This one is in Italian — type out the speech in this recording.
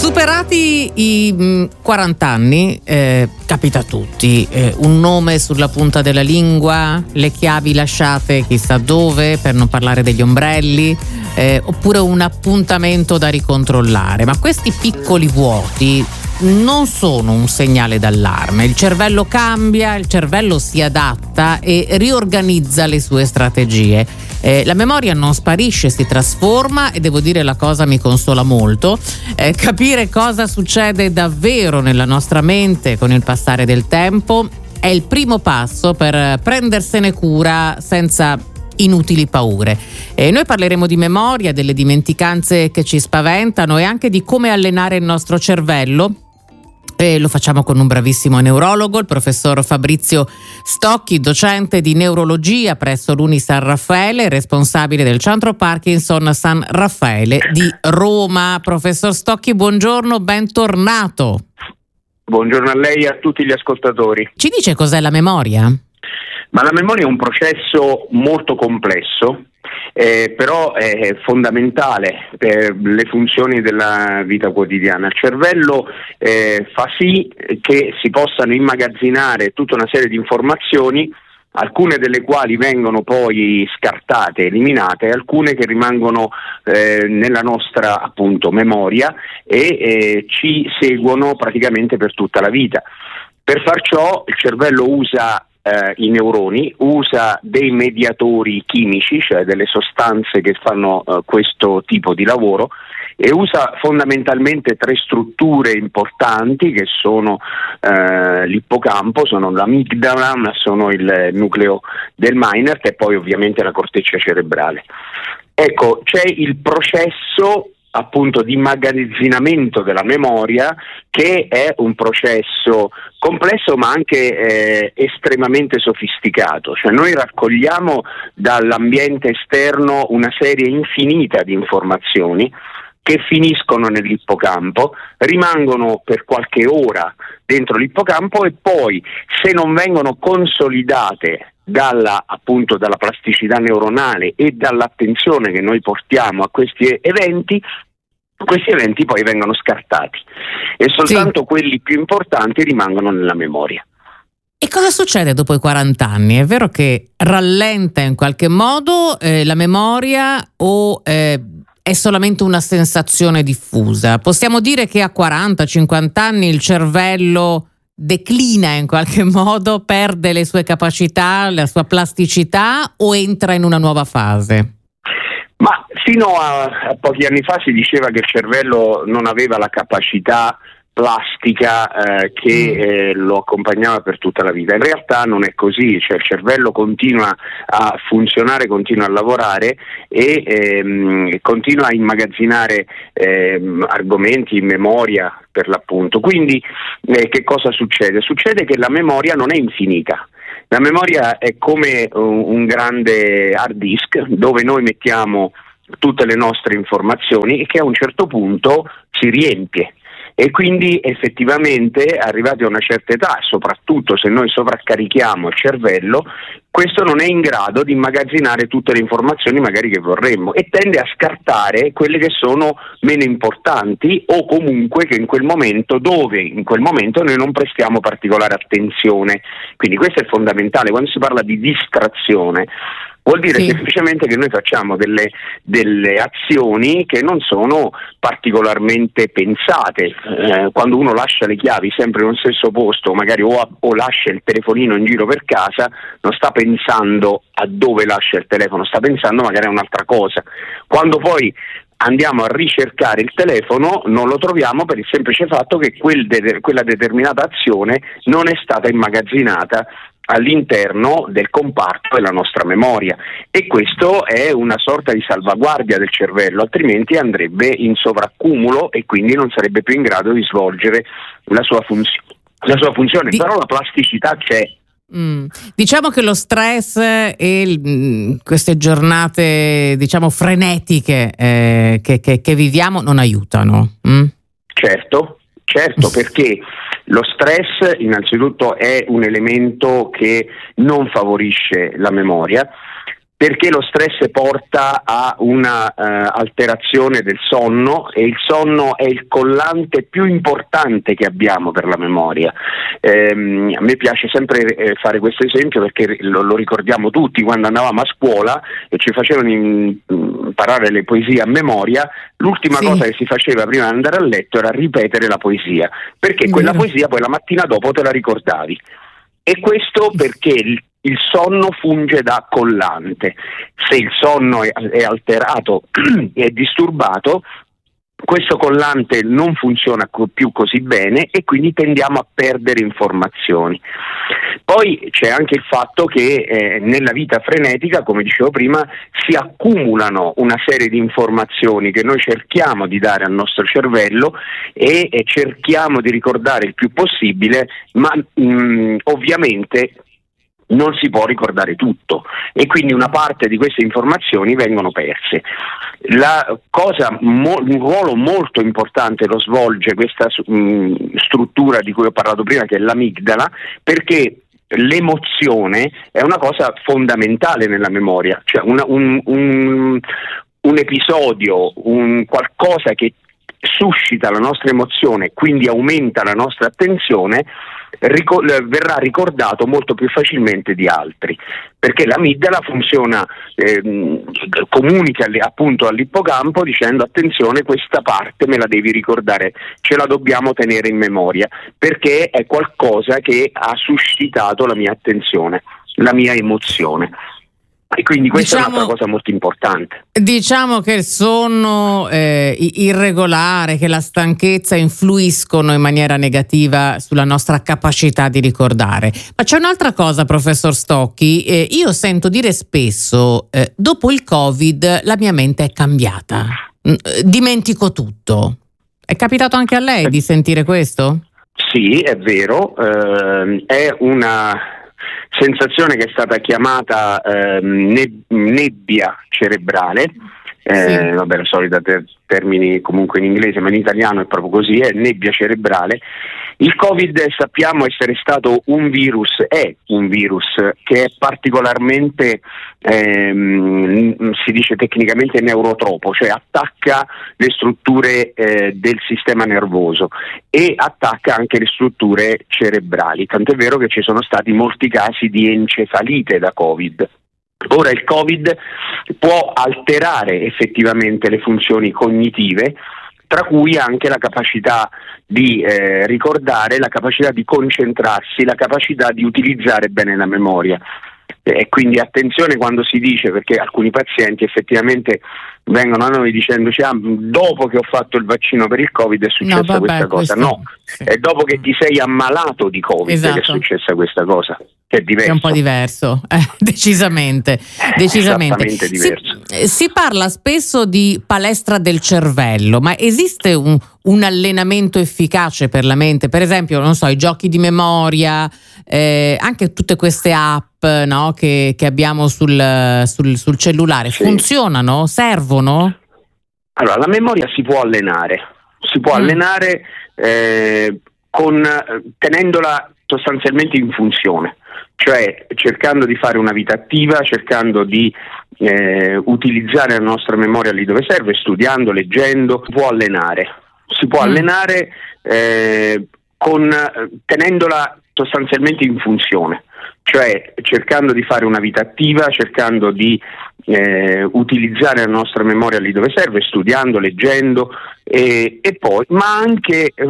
Superati i 40 anni, capita a tutti, un nome sulla punta della lingua, le chiavi lasciate chissà dove, per non parlare degli ombrelli, oppure un appuntamento da ricontrollare. Ma questi piccoli vuoti non sono un segnale d'allarme. Il cervello cambia, il cervello si adatta e riorganizza le sue strategie. La memoria non sparisce, si trasforma, e devo dire la cosa mi consola molto. Capire cosa succede davvero nella nostra mente con il passare del tempo è il primo passo per prendersene cura senza inutili paure. Noi parleremo di memoria, delle dimenticanze che ci spaventano e anche di come allenare il nostro cervello. E lo facciamo con un bravissimo neurologo, il professor Fabrizio Stocchi, docente di neurologia presso l'Uni San Raffaele, responsabile del centro Parkinson San Raffaele di Roma. Professor Stocchi, buongiorno, bentornato. Buongiorno a lei e a tutti gli ascoltatori. Ci dice cos'è la memoria? Ma la memoria è un processo molto complesso, però è fondamentale per le funzioni della vita quotidiana. Il cervello fa sì che si possano immagazzinare tutta una serie di informazioni, alcune delle quali vengono poi scartate, eliminate, alcune che rimangono nella nostra appunto memoria e ci seguono praticamente per tutta la vita. Per far ciò il cervello usa i neuroni, usa dei mediatori chimici, cioè delle sostanze che fanno questo tipo di lavoro, e usa fondamentalmente tre strutture importanti che sono l'ippocampo, sono l'amigdala, sono il nucleo del Meynert e poi ovviamente la corteccia cerebrale. Ecco, c'è il processo appunto di immagazzinamento della memoria, che è un processo complesso ma anche estremamente sofisticato. Cioè noi raccogliamo dall'ambiente esterno una serie infinita di informazioni che finiscono nell'ippocampo, rimangono per qualche ora dentro l'ippocampo e poi, se non vengono consolidate dalla plasticità neuronale e dall'attenzione che noi portiamo a questi eventi poi vengono scartati e soltanto quelli più importanti rimangono nella memoria. E cosa succede dopo i 40 anni? È vero che rallenta in qualche modo la memoria o è solamente una sensazione diffusa? Possiamo dire che a 40-50 anni il cervello declina in qualche modo, perde le sue capacità, la sua plasticità, o entra in una nuova fase? Ma fino a pochi anni fa si diceva che il cervello non aveva la capacità plastica che lo accompagnava per tutta la vita. In realtà non è così, cioè il cervello continua a funzionare, continua a lavorare e continua a immagazzinare argomenti in memoria per l'appunto. Quindi che cosa succede? Succede che la memoria non è infinita. La memoria è come un grande hard disk dove noi mettiamo tutte le nostre informazioni e che a un certo punto si riempie. E quindi effettivamente, arrivati a una certa età, soprattutto se noi sovraccarichiamo il cervello, questo non è in grado di immagazzinare tutte le informazioni magari che vorremmo e tende a scartare quelle che sono meno importanti o comunque che in quel momento noi non prestiamo particolare attenzione. Quindi questo è fondamentale. Quando si parla di distrazione vuol dire semplicemente che noi facciamo delle azioni che non sono particolarmente pensate. Quando uno lascia le chiavi sempre nello stesso posto, magari o lascia il telefonino in giro per casa, non sta pensando a dove lascia il telefono, sta pensando magari a un'altra cosa. Quando poi andiamo a ricercare il telefono non lo troviamo per il semplice fatto che quella determinata azione non è stata immagazzinata all'interno del comparto della nostra memoria, e questo è una sorta di salvaguardia del cervello, altrimenti andrebbe in sovraccumulo e quindi non sarebbe più in grado di svolgere la sua funzione. Però la plasticità c'è. Diciamo che lo stress e queste giornate frenetiche che viviamo non aiutano. Certo, perché lo stress innanzitutto è un elemento che non favorisce la memoria, perché lo stress porta a una alterazione del sonno, e il sonno è il collante più importante che abbiamo per la memoria. A me piace sempre fare questo esempio perché lo ricordiamo tutti quando andavamo a scuola e ci facevano imparare le poesie a memoria. L'ultima cosa che si faceva prima di andare a letto era ripetere la poesia, perché quella poesia poi la mattina dopo te la ricordavi. E questo perché il sonno funge da collante. Se il sonno è alterato e è disturbato, questo collante non funziona più così bene e quindi tendiamo a perdere informazioni. Poi c'è anche il fatto che nella vita frenetica, come dicevo prima, si accumulano una serie di informazioni che noi cerchiamo di dare al nostro cervello e cerchiamo di ricordare il più possibile, ma ovviamente non si può ricordare tutto e quindi una parte di queste informazioni vengono perse. Un ruolo molto importante lo svolge questa struttura di cui ho parlato prima, che è l'amigdala, perché l'emozione è una cosa fondamentale nella memoria, cioè un episodio, un qualcosa che suscita la nostra emozione, quindi aumenta la nostra attenzione, verrà ricordato molto più facilmente di altri, perché l'amigdala funziona, comunica appunto all'ippocampo dicendo: attenzione, questa parte me la devi ricordare, ce la dobbiamo tenere in memoria, perché è qualcosa che ha suscitato la mia attenzione, la mia emozione. E quindi questa è un'altra cosa molto importante. Diciamo che il sonno irregolare, che la stanchezza influiscono in maniera negativa sulla nostra capacità di ricordare. Ma c'è un'altra cosa, professor Stocchi, io sento dire spesso, dopo il Covid la mia mente è cambiata, dimentico tutto. È capitato anche a lei di sentire questo? Sì, è vero, è una sensazione che è stata chiamata nebbia cerebrale, vabbè, la solita termini comunque in inglese, ma in italiano è proprio così, è nebbia cerebrale. Il Covid sappiamo essere stato un virus che è particolarmente, si dice tecnicamente neurotropo, cioè attacca le strutture del sistema nervoso e attacca anche le strutture cerebrali, tant'è vero che ci sono stati molti casi di encefalite da Covid. Ora il Covid può alterare effettivamente le funzioni cognitive, tra cui anche la capacità di ricordare, la capacità di concentrarsi, la capacità di utilizzare bene la memoria. E quindi attenzione quando si dice, perché alcuni pazienti effettivamente vengono a noi dicendoci: dopo che ho fatto il vaccino per il Covid è successa questa cosa. No, è dopo che ti sei ammalato di Covid che è successa questa cosa. È diverso. È un po' diverso, decisamente. Esattamente diverso. Si parla spesso di palestra del cervello, ma esiste un allenamento efficace per la mente? Per esempio, non so, i giochi di memoria, anche tutte queste app, no, che abbiamo sul cellulare, funzionano? Servono? Allora, la memoria si può allenare, tenendola sostanzialmente in funzione, cioè cercando di fare una vita attiva, cercando di utilizzare la nostra memoria lì dove serve, studiando, leggendo. Si può allenare tenendola sostanzialmente in funzione, cioè cercando di fare una vita attiva, cercando di utilizzare la nostra memoria lì dove serve, studiando, leggendo, e poi, ma anche